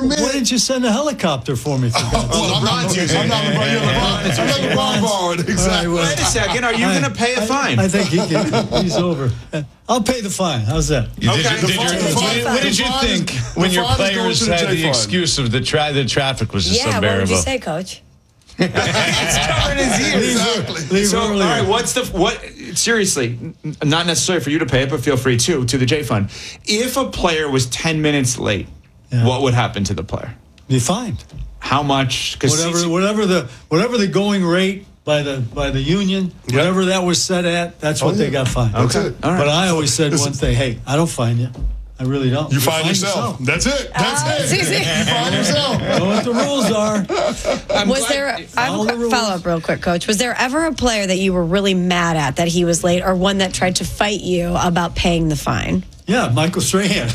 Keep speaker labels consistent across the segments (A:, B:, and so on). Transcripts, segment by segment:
A: minute.
B: Why didn't you send a helicopter for me?
A: I'm not LeBron. I'm not LeBron borrowed. Exactly.
C: Wait a second. Are you going to pay a fine?
B: I think he's over. I'll pay the fine. How's that?
D: What did you think when your players had the excuse of the traffic was just unbearable?
E: What would you say, Coach?
C: He's covering his ears.
A: Exactly.
C: So, all right, seriously, not necessarily for you to pay it, but feel free to the J Fund. If a player was 10 minutes late, what would happen to the player?
B: Be fined.
C: How much?
B: Whatever the going rate by the union, whatever that was set at, that's what they got fined.
C: Okay. All right.
B: But I always said one thing: hey, I don't fine you. I really don't.
A: You find yourself. That's it. That's it. You find yourself.
B: I know what the rules are.
E: I have a follow-up real quick, Coach. Was there ever a player that you were really mad at that he was late, or one that tried to fight you about paying the fine?
B: Yeah, Michael Strahan.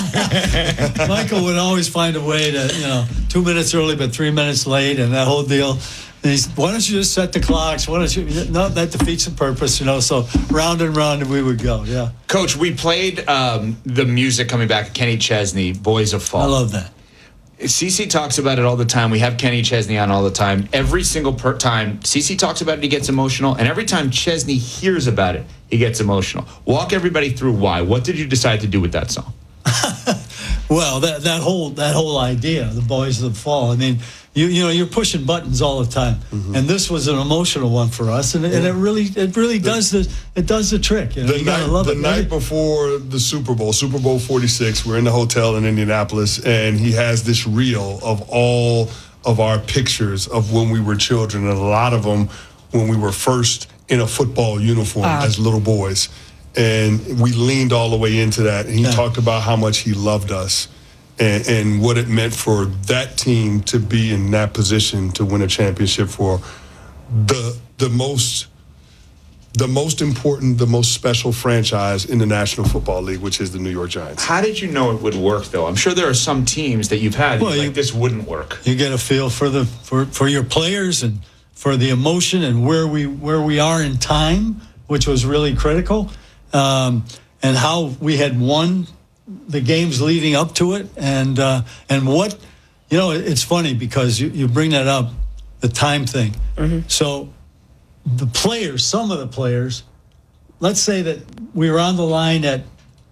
B: Michael would always find a way to, 2 minutes early but 3 minutes late, and that whole deal. And why don't you just set the clocks? Why don't you? No, that defeats the purpose, So round and round we would go. Yeah.
C: Coach, we played the music coming back. Kenny Chesney, "Boys of Fall."
B: I love that.
C: CC talks about it all the time. We have Kenny Chesney on all the time. Every single time CC talks about it, he gets emotional, and every time Chesney hears about it, he gets emotional. Walk everybody through why. What did you decide to do with that song?
B: Well, that whole idea, the Boys of the Fall. I mean, you're pushing buttons all the time, and this was an emotional one for us, and it really does the trick. You gotta love it.
A: The night before the Super Bowl 46, we're in the hotel in Indianapolis, and he has this reel of all of our pictures of when we were children, and a lot of them when we were first in a football uniform as little boys. And we leaned all the way into that, and he talked about how much he loved us and what it meant for that team to be in that position to win a championship for the most important, the most special franchise in the National Football League, which is the New York Giants.
C: How did you know it would work, though? I'm sure there are some teams that you've had this wouldn't work.
B: You get a feel for your players and for the emotion and where we are in time, which was really critical. And how we had won the games leading up to it, and what, it's funny because you bring that up, the time thing. Mm-hmm. So some of the players, let's say that we were on the line at,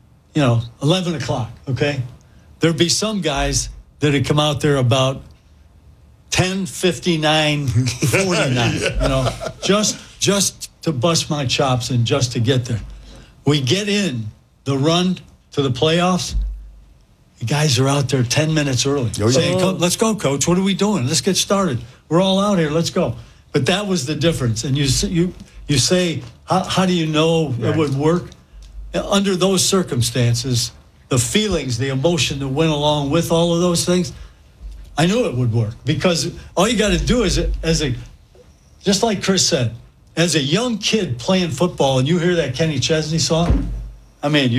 B: 11 o'clock, okay? There'd be some guys that had come out there about 10:59, 49, just to bust my chops and just to get there. We get in the run to the playoffs. The guys are out there 10 minutes early saying, let's go, Coach. What are we doing? Let's get started. We're all out here. Let's go. But that was the difference. And you say, how do you know it would work? Under those circumstances, the feelings, the emotion that went along with all of those things, I knew it would work. Because all you got to do is, just like Chris said, as a young kid playing football and you hear that Kenny Chesney song, I mean,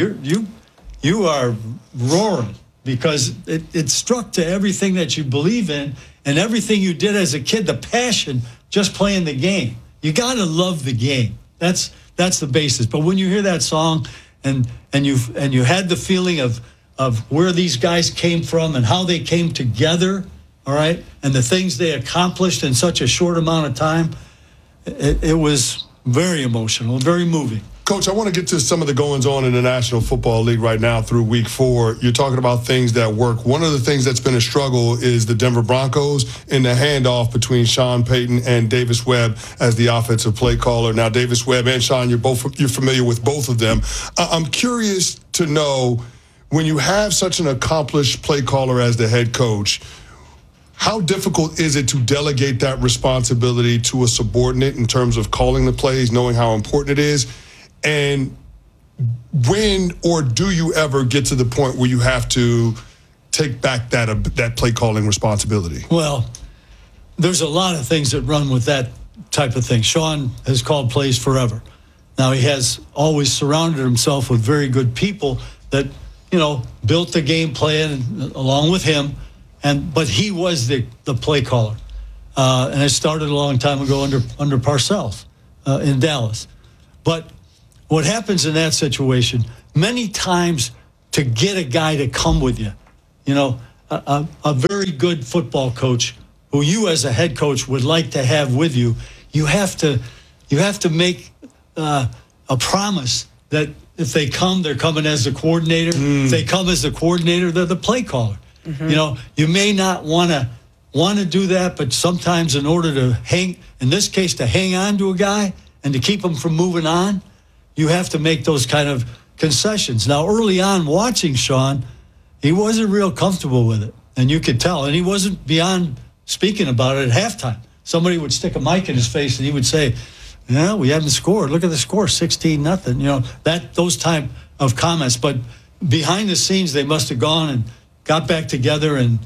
B: you are roaring because it struck to everything that you believe in and everything you did as a kid, the passion just playing the game. You got to love the game. That's the basis. But when you hear that song and you had the feeling of where these guys came from and how they came together, all right, and the things they accomplished in such a short amount of time, it was very emotional, very moving.
A: Coach, I want to get to some of the goings-on in the National Football League right now through Week 4. You're talking about things that work. One of the things that's been a struggle is the Denver Broncos in the handoff between Sean Payton and Davis Webb as the offensive play caller. Now, Davis Webb and Sean, you're familiar with both of them. I'm curious to know, when you have such an accomplished play caller as the head coach, how difficult is it to delegate that responsibility to a subordinate in terms of calling the plays, knowing how important it is? And when or do you ever get to the point where you have to take back that play calling responsibility?
B: Well, there's a lot of things that run with that type of thing. Sean has called plays forever. Now, he has always surrounded himself with very good people that, built the game plan along with him. But he was the play caller. And it started a long time ago under Parcells in Dallas. But what happens in that situation, many times to get a guy to come with you, a very good football coach who you as a head coach would like to have with you, you have to make a promise that if they come, they're coming as the coordinator. If they come as the coordinator, they're the play caller. You know, you may not want to do that, but sometimes in order to hang on to a guy and to keep him from moving on, you have to make those kind of concessions. Now, early on watching Sean, he wasn't real comfortable with it, and you could tell. And he wasn't beyond speaking about it at halftime. Somebody would stick a mic in his face, and he would say, "Yeah, we haven't scored. Look at the score, 16-0." You know, those type of comments. But behind the scenes, they must have gone and got back together and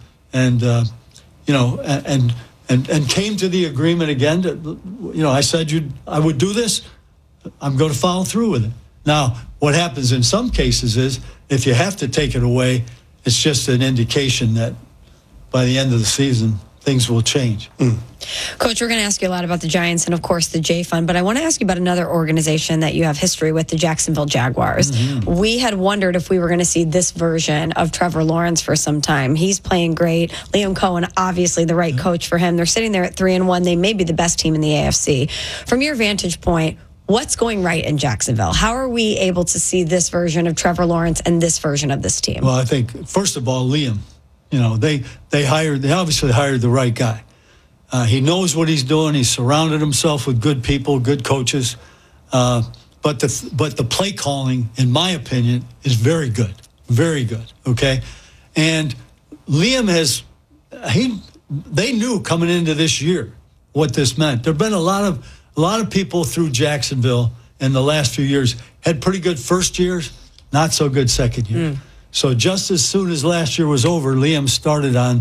B: came to the agreement again. I said I would do this. I'm going to follow through with it. Now, what happens in some cases is if you have to take it away, it's just an indication that by the end of the season, things will change.
E: Coach, we're going to ask you a lot about the Giants and, of course, the J Fund, but I want to ask you about another organization that you have history with, the Jacksonville Jaguars. We had wondered if we were going to see this version of Trevor Lawrence for some time. He's playing great. Liam Cohen, obviously the right coach for him. They're sitting there at 3-1. They may be the best team in the AFC. From your vantage point, what's going right in Jacksonville? How are we able to see this version of Trevor Lawrence and this version of this team?
B: Well, I think, first of all, Liam, they obviously hired the right guy. He knows what he's doing. He's surrounded himself with good people, good coaches. But the play calling, in my opinion, is very good. Very good, okay? And Liam they knew coming into this year what this meant. There have been a lot of people through Jacksonville in the last few years had pretty good first years, not so good second year. So just as soon as last year was over, Liam started on,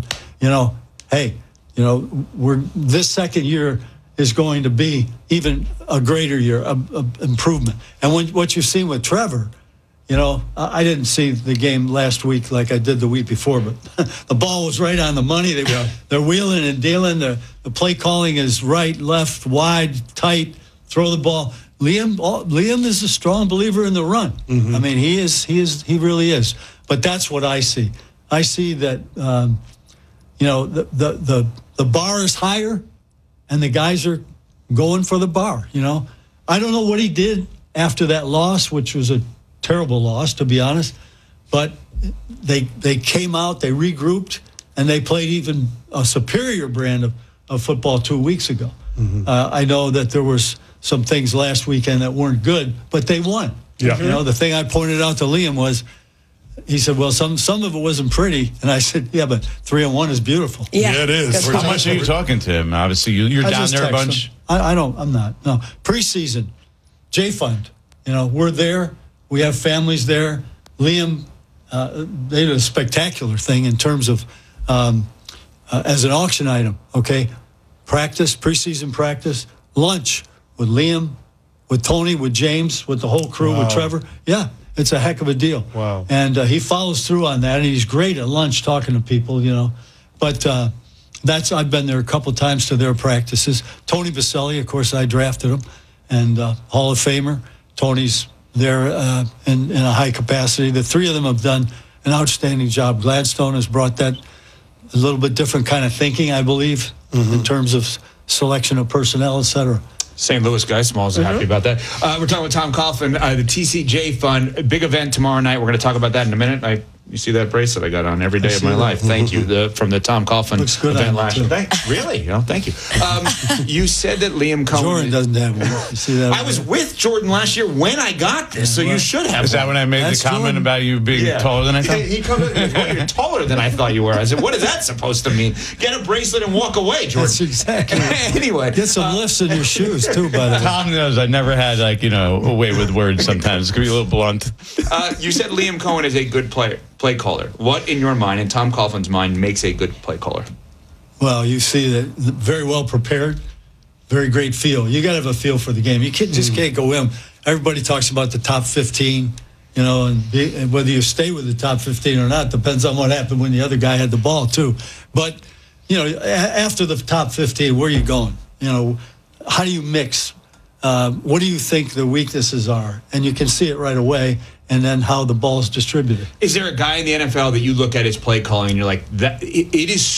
B: this second year is going to be even a greater year, improvement. And what you've seen with Trevor, I didn't see the game last week like I did the week before, but the ball was right on the money. They're wheeling and dealing. The play calling is right, left, wide, tight, throw the ball. Liam is a strong believer in the run. I mean, he really is. But that's what I see. I see that, the bar is higher and the guys are going for the bar, I don't know what he did after that loss, which was a terrible loss, to be honest. But they came out, they regrouped, and they played even a superior brand of football 2 weeks ago. I know that there was some things last weekend that weren't good, but they won.
A: Yeah.
B: The thing I pointed out to Liam was, he said, well, some of it wasn't pretty. And I said, yeah, but 3-1 is beautiful.
E: Yeah,
A: it is.
D: How much are you talking to him? Obviously, you're down there a bunch.
B: I'm not. No. Preseason, J Fund, we're there. We have families there. Liam, they did a spectacular thing in terms of as an auction item, okay? Preseason practice, lunch with Liam, with Tony, with James, with the whole crew, with Trevor. Yeah, it's a heck of a deal.
A: Wow.
B: And he follows through on that, and he's great at lunch talking to people, But I've been there a couple times to their practices. Tony Baselli, of course, I drafted him, and Hall of Famer. Tony's there in a high capacity. The three of them have done an outstanding job. Gladstone has brought that a little bit different kind of thinking, I believe, in terms of selection of personnel, et cetera.
C: St. Louis guy, Smalls is happy about that. We're talking with Tom Coughlin, the TCJ Fund, a big event tomorrow night. We're going to talk about that in a minute. You see that bracelet I got on every day of my life. Thank you. From the Tom Coughlin event last year. Really? Thank you. You said that Liam Cohen.
B: Jordan doesn't have one. You see that?
C: I was with Jordan last year when I got this, so you should have.
D: Is that when I made the comment
B: Jordan.
D: about you being taller than I thought?
C: He comes in, you're taller than I thought you were. I said, what is that supposed to mean? Get a bracelet and walk away, Jordan.
B: That's exactly.
C: Anyway.
B: Get some lifts in your shoes, too, by the way.
D: Tom knows I never had, a way with words sometimes. It could be a little blunt.
C: You said Liam Cohen is a good play caller. What, in your mind, in Tom Coughlin's mind, makes a good play caller?
B: Well, you see that very well prepared, very great feel. You got to have a feel for the game. You just can't go in. Everybody talks about the top 15, and whether you stay with the top 15 or not depends on what happened when the other guy had the ball, too. But, after the top 15, where are you going? How do you mix? What do you think the weaknesses are? And you can see it right away. and then how the ball is distributed.
C: Is there a guy in the NFL that you look at his play calling and you're like, it is